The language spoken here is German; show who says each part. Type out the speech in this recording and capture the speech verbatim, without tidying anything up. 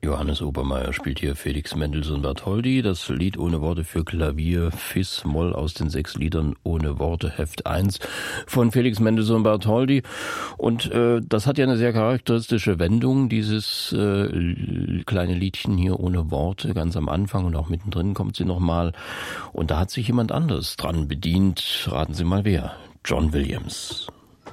Speaker 1: Johannes Obermeier spielt hier Felix Mendelssohn Bartholdy, das Lied ohne Worte für Klavier, Fis-Moll aus den sechs Liedern ohne Worte, Heft eins von Felix Mendelssohn Bartholdy. Und äh, das hat ja eine sehr charakteristische Wendung, dieses äh, kleine Liedchen hier ohne Worte, ganz am Anfang und auch mittendrin kommt sie nochmal. Und da hat sich jemand anderes dran bedient. Raten Sie mal wer? John Williams.